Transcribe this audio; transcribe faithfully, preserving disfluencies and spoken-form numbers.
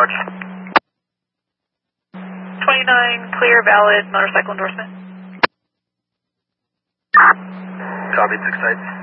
approach. twenty-nine, clear, valid motorcycle endorsement. Copy, six sites.